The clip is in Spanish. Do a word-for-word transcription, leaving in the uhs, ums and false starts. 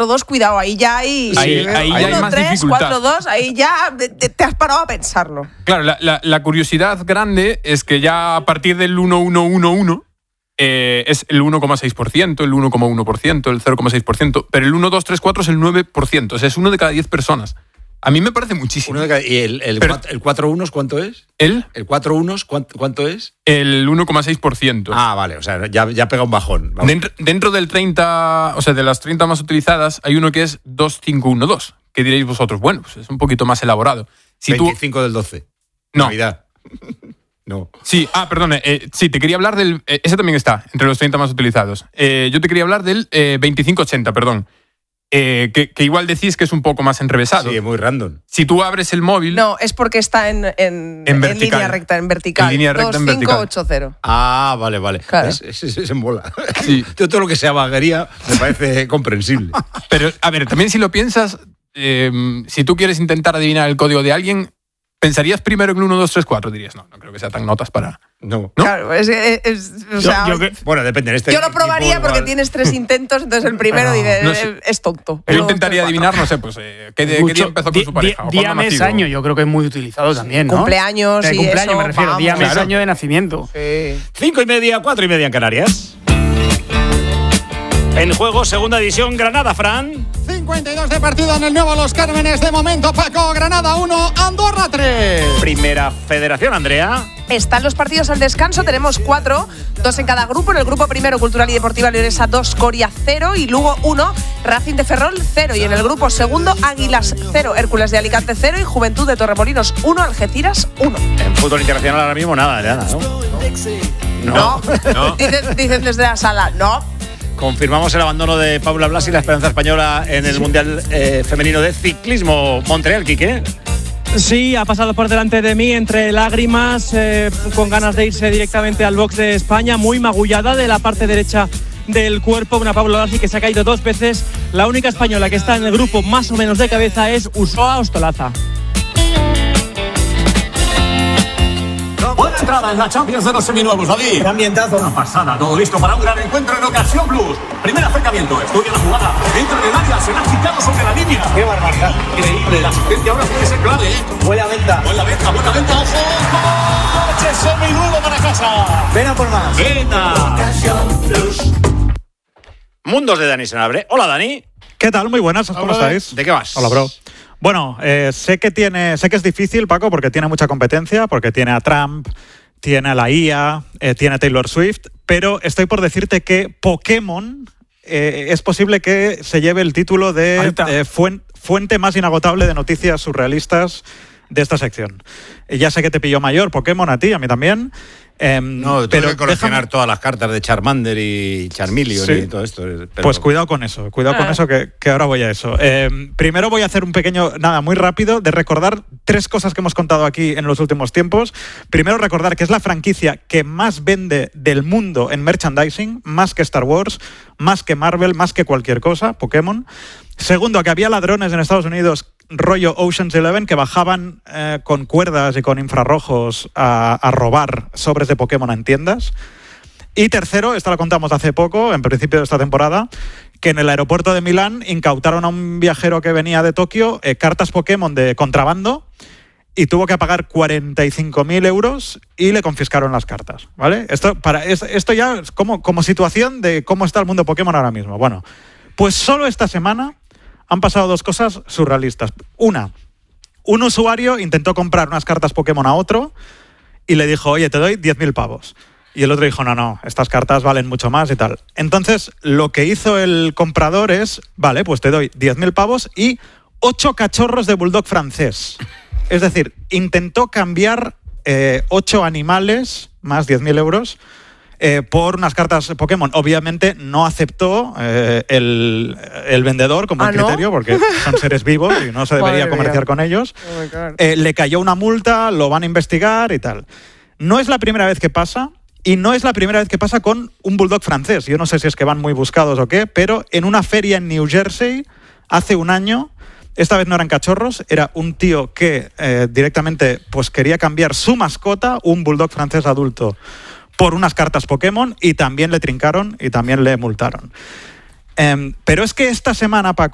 cuatro dos, cuidado, ahí ya hay... Ahí, sí, ahí ya hay más tres, dificultad. cuatro dos, ahí ya te, te has parado a pensarlo. Claro, la, la, la curiosidad grande es que ya a partir del uno uno uno uno eh, es el uno coma seis por ciento, el uno coma uno por ciento, el cero coma seis por ciento, pero el uno dos tres cuatro es el nueve por ciento, o sea, es uno de cada diez personas. A mí me parece muchísimo. Uno de cada, ¿Y el, el, Pero, el cuatro unos cuánto es? ¿El? ¿El cuatro unos cuánto, cuánto es? El uno coma seis por ciento. Ah, vale, o sea, ya, ya pega un bajón. Dentro, dentro del treinta, o sea, de las treinta más utilizadas, hay uno que es dos cinco uno dos. ¿Qué diréis vosotros? Bueno, pues es un poquito más elaborado. Si veinticinco tú... del doce. No. Navidad. No. Sí, ah, perdón. Eh, sí, te quería hablar del... Eh, ese también está entre los treinta más utilizados. Eh, yo te quería hablar del eh, veinticinco ochenta, perdón. Eh, que, que igual decís que es un poco más enrevesado. Sí, es muy random. Si tú abres el móvil... No, es porque está en, en, en, en línea recta, en vertical. En línea recta, en vertical. dos cinco ocho cero. Ah, vale, vale. Claro. Es, es, es, es en bola. Sí. Yo todo lo que sea vaguería me parece comprensible. Pero, a ver, también si lo piensas, eh, si tú quieres intentar adivinar el código de alguien, ¿pensarías primero en el uno dos tres cuatro? Dirías, no, no creo que sea tan notas para... No. ¿No? Claro, es, es, es o sea, yo, yo, bueno, depende. En este yo lo probaría porque igual. tienes tres intentos, entonces el primero no, dice, no sé. es tonto. Yo intentaría adivinar, no sé, pues, eh, ¿qué, ¿qué día empezó con su pareja? ¿O Día, cuándo ha mes, nacido? año, yo creo que es muy utilizado también, ¿no? Cumpleaños De y cumpleaños eso, me refiero, vamos. día, mes, Claro. año de nacimiento. Sí. Cinco y media, cuatro y media en Canarias. En juego, segunda división, Granada, Fran. cincuenta y dos de partido en el nuevo Los Cármenes. De momento, Paco, Granada uno, Andorra tres. Primera Federación, Andrea. Están los partidos al descanso, tenemos cuatro, dos en cada grupo. En el grupo primero, Cultural y Deportiva Leonesa dos, Coria cero y Lugo uno, Racing de Ferrol cero. Y en el grupo segundo, Águilas cero, Hércules de Alicante cero y Juventud de Torremolinos uno, Algeciras uno. En fútbol internacional ahora mismo nada, nada, ¿no? No, no. Dicen, dicen desde la sala, no. Confirmamos el abandono de Paula Blasi y la esperanza española en el Mundial eh, Femenino de Ciclismo Montreal, Quique. Sí, ha pasado por delante de mí entre lágrimas, eh, con ganas de irse directamente al box de España, muy magullada de la parte derecha del cuerpo, una Paula Blasi que se ha caído dos veces. La única española que está en el grupo más o menos de cabeza es Usoa Ostolaza. Buena entrada en la Champions de los seminuevos, David. Qué ambientazo. Una pasada, todo listo para un gran encuentro en Ocasión Plus. Primer acercamiento, estudia la jugada. Entra en el área, se la ha quitado sobre la línea. Qué barbaridad. Increíble, la asistencia ahora puede ser clave, ¿eh? Buena venta. Buena venta, buena venta, ojo. Coche seminuevo para casa. Ven a por más. Venta. Mundos de Dani Senabre. Hola, Dani. ¿Qué tal? Muy buenas, ¿cómo estáis? ¿De qué vas? Hola, bro. Bueno, eh, sé que tiene, sé que es difícil, Paco, porque tiene mucha competencia, porque tiene a Trump, tiene a la I A, eh, tiene a Taylor Swift, pero estoy por decirte que Pokémon eh, es posible que se lleve el título de eh, fuen, fuente más inagotable de noticias surrealistas de esta sección. Eh, ya sé que te pilló mayor Pokémon a ti, a mí también. Eh, No, tuve pero que coleccionar déjame... todas las cartas de Charmander y Charmeleon Sí. y todo esto. Pero... Pues cuidado con eso, cuidado Ah. con eso, que, que ahora voy a eso. Eh, primero voy a hacer un pequeño, nada, muy rápido, de recordar tres cosas que hemos contado aquí en los últimos tiempos. Primero, recordar que es la franquicia que más vende del mundo en merchandising, más que Star Wars, más que Marvel, más que cualquier cosa, Pokémon. Segundo, que había ladrones en Estados Unidos rollo Ocean's Eleven que bajaban eh, con cuerdas y con infrarrojos a, a robar sobres de Pokémon en tiendas. Y tercero, esta la contamos hace poco, en principio de esta temporada, que en el aeropuerto de Milán incautaron a un viajero que venía de Tokio eh, cartas Pokémon de contrabando y tuvo que pagar cuarenta y cinco mil euros y le confiscaron las cartas, ¿vale? Esto, para, es, esto ya es como, como situación de cómo está el mundo Pokémon ahora mismo. Bueno, pues solo esta semana han pasado dos cosas surrealistas. Una, un usuario intentó comprar unas cartas Pokémon a otro y le dijo, oye, te doy diez mil pavos. Y el otro dijo, no, no, estas cartas valen mucho más y tal. Entonces, lo que hizo el comprador es, vale, pues te doy diez mil pavos y ocho cachorros de bulldog francés. Es decir, intentó cambiar eh, ocho animales, más diez mil euros, Eh, por unas cartas Pokémon. Obviamente no aceptó eh, el, el vendedor como ¿Ah, un no? criterio, porque son seres vivos y no se debería Madre comerciar mía. con ellos. Oh my God. Eh, le cayó una multa, lo van a investigar y tal. No es la primera vez que pasa, y no es la primera vez que pasa con un bulldog francés. Yo no sé si es que van muy buscados o qué, pero en una feria en New Jersey, hace un año, esta vez no eran cachorros, era un tío que eh, directamente pues, quería cambiar su mascota, un bulldog francés adulto, por unas cartas Pokémon y también le trincaron y también le multaron. Eh, pero es que esta semana, Paco,